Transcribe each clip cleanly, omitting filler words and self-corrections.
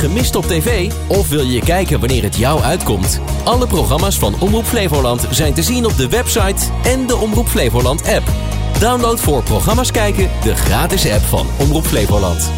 Gemist op tv? Of wil je kijken wanneer het jou uitkomt? Alle programma's van Omroep Flevoland zijn te zien op de website en de Omroep Flevoland app. Download voor programma's kijken de gratis app van Omroep Flevoland.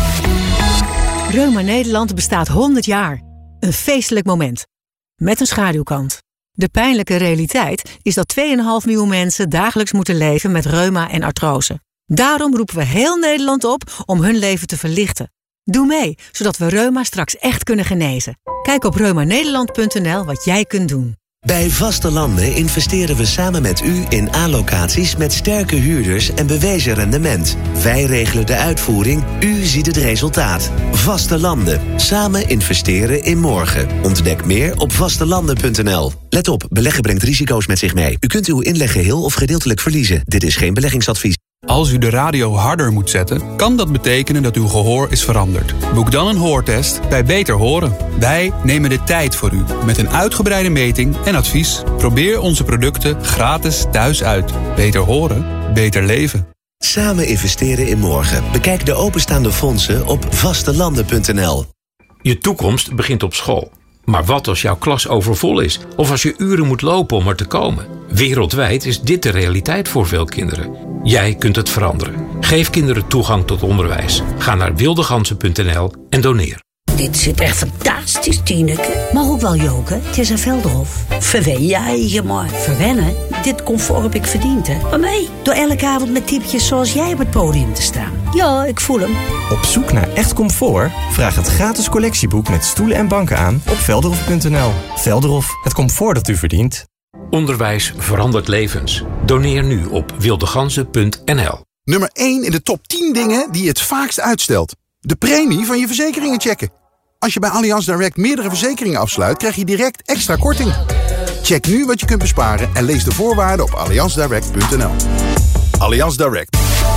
Reuma Nederland bestaat 100 jaar. Een feestelijk moment. Met een schaduwkant. De pijnlijke realiteit is dat 2,5 miljoen mensen dagelijks moeten leven met reuma en artrose. Daarom roepen we heel Nederland op om hun leven te verlichten. Doe mee, zodat we reuma straks echt kunnen genezen. Kijk op reumanederland.nl wat jij kunt doen. Bij Vaste Landen investeren we samen met u in A-locaties met sterke huurders en bewezen rendement. Wij regelen de uitvoering, u ziet het resultaat. Vaste Landen. Samen investeren in morgen. Ontdek meer op vastelanden.nl. Let op, beleggen brengt risico's met zich mee. U kunt uw inleg geheel of gedeeltelijk verliezen. Dit is geen beleggingsadvies. Als u de radio harder moet zetten, kan dat betekenen dat uw gehoor is veranderd. Boek dan een hoortest bij Beter Horen. Wij nemen de tijd voor u met een uitgebreide meting en advies. Probeer onze producten gratis thuis uit. Beter horen, beter leven. Samen investeren in morgen. Bekijk de openstaande fondsen op vastelanden.nl. Je toekomst begint op school. Maar wat als jouw klas overvol is? Of als je uren moet lopen om er te komen? Wereldwijd is dit de realiteit voor veel kinderen. Jij kunt het veranderen. Geef kinderen toegang tot onderwijs. Ga naar wildegansen.nl en doneer. Dit zit echt fantastisch, Tineke. Maar ook wel Joke, het is een Velderhof. Verwen je eigen maar. Verwennen? Dit comfort heb ik verdiend, hè. Maar nee, door elke avond met typjes zoals jij op het podium te staan. Ja, ik voel hem. Op zoek naar echt comfort? Vraag het gratis collectieboek met stoelen en banken aan op velderhof.nl. Velderhof, het comfort dat u verdient. Onderwijs verandert levens. Doneer nu op wildegansen.nl. Nummer 1 in de top 10 dingen die je het vaakst uitstelt. De premie van je verzekeringen checken. Als je bij Allianz Direct meerdere verzekeringen afsluit, krijg je direct extra korting. Check nu wat je kunt besparen en lees de voorwaarden op allianzdirect.nl. Allianz Direct.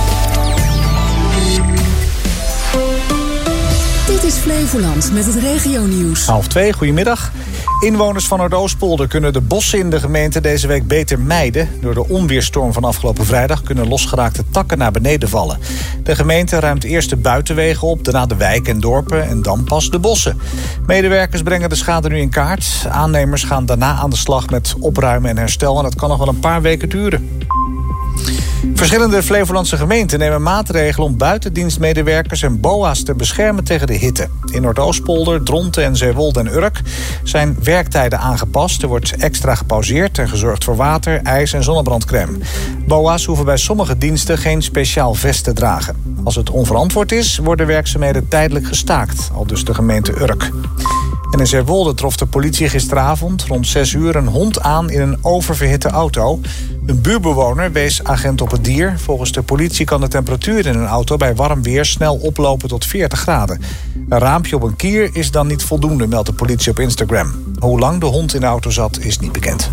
Dit is Flevoland met het regionieuws. 1:30, goedemiddag. Inwoners van Noordoostpolder kunnen de bossen in de gemeente deze week beter mijden. Door de onweerstorm van afgelopen vrijdag kunnen losgeraakte takken naar beneden vallen. De gemeente ruimt eerst de buitenwegen op, daarna de wijken en dorpen en dan pas de bossen. Medewerkers brengen de schade nu in kaart. Aannemers gaan daarna aan de slag met opruimen en herstel en dat kan nog wel een paar weken duren. Verschillende Flevolandse gemeenten nemen maatregelen om buitendienstmedewerkers en BOA's te beschermen tegen de hitte. In Noordoostpolder, Dronten en Zeewolde en Urk zijn werktijden aangepast. Er wordt extra gepauzeerd en gezorgd voor water, ijs en zonnebrandcrème. BOA's hoeven bij sommige diensten geen speciaal vest te dragen. Als het onverantwoord is, worden werkzaamheden tijdelijk gestaakt, aldus de gemeente Urk. En in Zeewolde trof de politie gisteravond rond 6 uur een hond aan in een oververhitte auto. Een buurtbewoner wees agent op het dier. Volgens de politie kan de temperatuur in een auto bij warm weer snel oplopen tot 40 graden. Een raampje op een kier is dan niet voldoende, meldt de politie op Instagram. Hoe lang de hond in de auto zat, is niet bekend.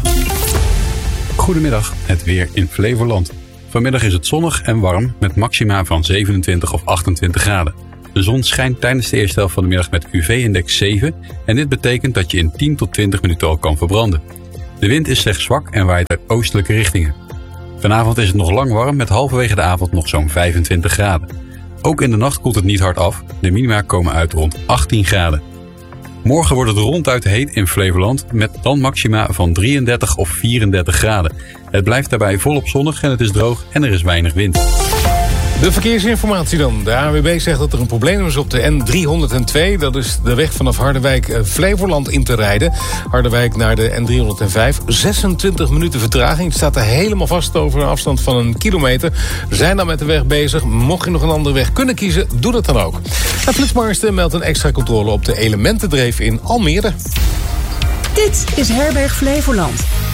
Goedemiddag, het weer in Flevoland. Vanmiddag is het zonnig en warm met maxima van 27 of 28 graden. De zon schijnt tijdens de eerste helft van de middag met UV-index 7 en dit betekent dat je in 10 tot 20 minuten al kan verbranden. De wind is slechts zwak en waait uit oostelijke richtingen. Vanavond is het nog lang warm met halverwege de avond nog zo'n 25 graden. Ook in de nacht koelt het niet hard af, de minima komen uit rond 18 graden. Morgen wordt het ronduit heet in Flevoland met dan maxima van 33 of 34 graden. Het blijft daarbij volop zonnig en het is droog en er is weinig wind. De verkeersinformatie dan. De ANWB zegt dat er een probleem is op de N302. Dat is de weg vanaf Harderwijk Flevoland in te rijden. Harderwijk naar de N305. 26 minuten vertraging. Het staat er helemaal vast over een afstand van 1 kilometer. We zijn dan met de weg bezig. Mocht je nog een andere weg kunnen kiezen, doe dat dan ook. En Flitsmeister meldt een extra controle op de Elementendreef in Almere. Dit is Herberg Flevoland.